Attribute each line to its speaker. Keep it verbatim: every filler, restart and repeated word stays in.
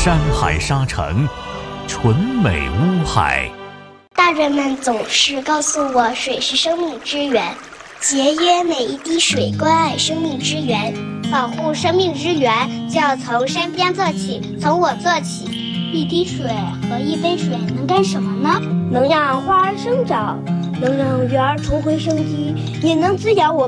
Speaker 1: 山海沙城，纯美乌海。
Speaker 2: 大人们总是告诉我，水是生命之源，节约每一滴水，关爱生命之源，保护生命之源，就要从身边做起，从我做起。一滴水和一杯水能干什么呢？
Speaker 3: 能让花儿生长，能让鱼儿重回生机，也能滋养我